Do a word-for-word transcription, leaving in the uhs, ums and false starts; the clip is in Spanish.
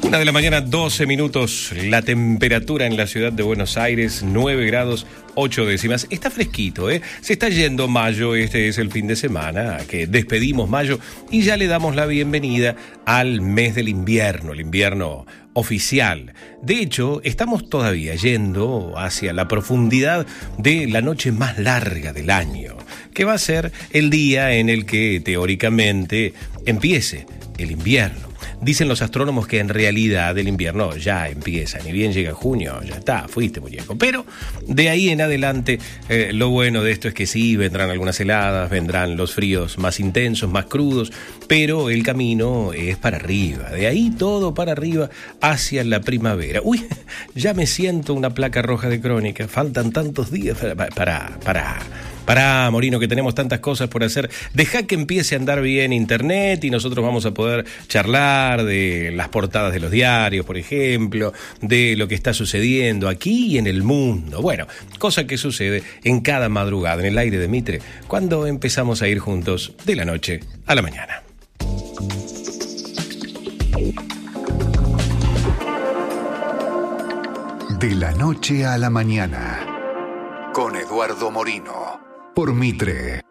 Una de la mañana, doce minutos. La temperatura en la ciudad de Buenos Aires, nueve grados, ocho décimas. Está fresquito, ¿eh? Se está yendo mayo, este es el fin de semana, que despedimos mayo y ya le damos la bienvenida al mes del invierno, el invierno oficial. De hecho, estamos todavía yendo hacia la profundidad de la noche más larga del año, que va a ser el día en el que teóricamente empiece el invierno. Dicen los astrónomos que en realidad el invierno ya empieza, ni bien llega junio, ya está, fuiste muñeco. Pero de ahí en adelante, eh, lo bueno de esto es que sí, vendrán algunas heladas, vendrán los fríos más intensos, más crudos, pero el camino es para arriba, de ahí todo para arriba hacia la primavera. Uy, ya me siento una placa roja de Crónica, faltan tantos días para... para, para Pará, Morino, que tenemos tantas cosas por hacer. Deja que empiece a andar bien internet y nosotros vamos a poder charlar de las portadas de los diarios, por ejemplo, de lo que está sucediendo aquí y en el mundo. Bueno, cosa que sucede en cada madrugada, en el aire de Mitre, cuando empezamos a ir juntos de la noche a la mañana. De la noche a la mañana, con Eduardo Morino. Por Mitre.